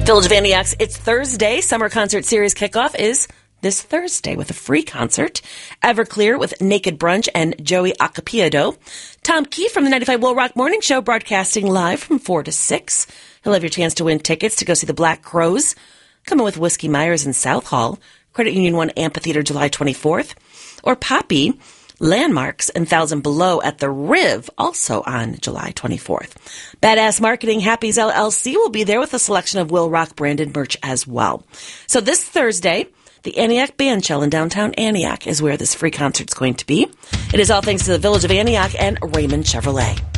Village of Antioch's It's Thursday summer concert series kickoff is this Thursday with a free concert. Everclear with Naked Brunch and Joey Acapiedo. Tom Key from the 95 Will Rock Morning Show broadcasting live from 4 to 6. He'll have your chance to win tickets to go see the Black Crowes. Coming with Whiskey Myers in South Hall. Credit Union 1 Amphitheater July 24th. Or Poppy, Landmarks and Thousand Below at the Riv, also on July 24th. Badass Marketing Happy's LLC will be there with a selection of Will Rock branded merch as well. So this Thursday, the Antioch Bandshell in downtown Antioch is where this free concert's going to be. It is all thanks to the Village of Antioch and Raymond Chevrolet.